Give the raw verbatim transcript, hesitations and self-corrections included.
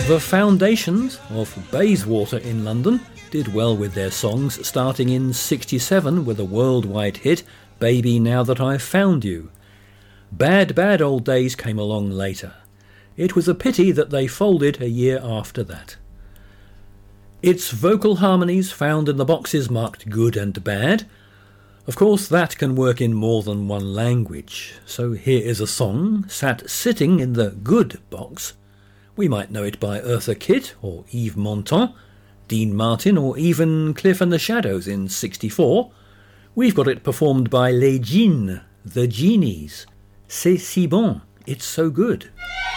The Foundations of Bayswater in London did well with their songs, starting in sixty-seven with a worldwide hit, Baby Now That I've Found You. Bad Bad Old Days came along later. It was a pity that they folded a year after that. Its vocal harmonies found in the boxes marked good and bad. Of course, that can work in more than one language. So here is a song sat sitting in the good box. We might know it by Eartha Kitt or Yves Montand, Dean Martin, or even Cliff and the Shadows in sixty-four. We've got it performed by Les Djinns, the Genies. C'est si bon, it's so good.